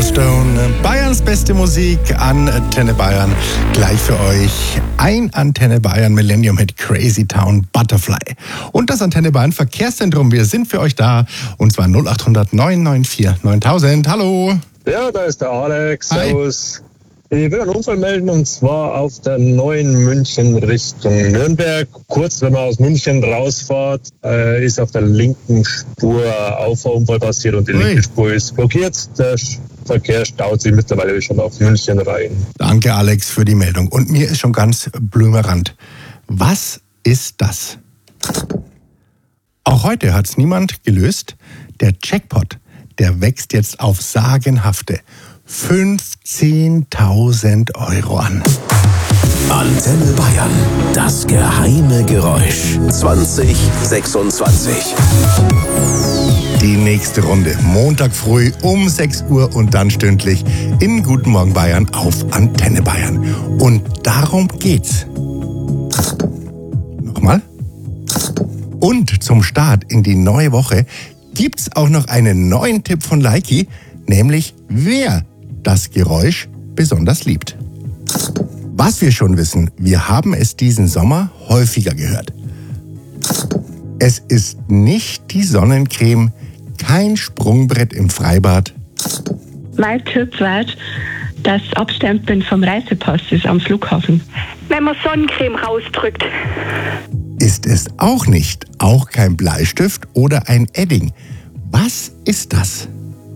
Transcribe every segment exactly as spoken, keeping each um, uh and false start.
Stone. Bayerns beste Musik, Antenne Bayern. Gleich für euch ein Antenne Bayern Millennium Hit Crazy Town Butterfly. Und das Antenne Bayern Verkehrszentrum. Wir sind für euch da. Und zwar null acht hundert neun neun vier neuntausend. Hallo. Ja, da ist der Alex. Hi. Servus. Ich will einen Unfall melden, und zwar auf der neuen München Richtung Nürnberg. Kurz, wenn man aus München rausfährt, äh, ist auf der linken Spur Auffahrunfall passiert und die Ui. linke Spur ist blockiert. Der Verkehr staut sich mittlerweile schon auf München rein. Danke, Alex, für die Meldung. Und mir ist schon ganz blümerant. Was ist das? Auch heute hat es niemand gelöst. Der Jackpot, der wächst jetzt auf sagenhafte fünfzehntausend Euro an. Antenne Bayern, das geheime Geräusch. zwanzig sechsundzwanzig. Die nächste Runde, Montag früh um sechs Uhr und dann stündlich in Guten Morgen Bayern auf Antenne Bayern. Und darum geht's. Nochmal. Und zum Start in die neue Woche gibt's auch noch einen neuen Tipp von Leiki, nämlich wer das Geräusch besonders liebt. Was wir schon wissen, wir haben es diesen Sommer häufiger gehört. Es ist nicht die Sonnencreme, kein Sprungbrett im Freibad. Mein Tipp wäre das Abstempeln vom Reisepasses am Flughafen. Wenn man Sonnencreme rausdrückt. Ist es auch nicht, auch kein Bleistift oder ein Edding. Was ist das?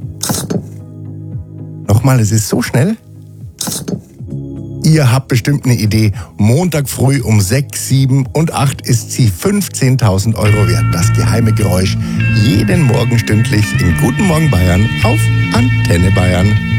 Nochmal, es ist so schnell. Ihr habt bestimmt eine Idee. Montag früh um sechs, sieben und acht ist sie fünfzehntausend Euro wert. Das geheime Geräusch. Jeden Morgen stündlich in Guten Morgen Bayern auf Antenne Bayern.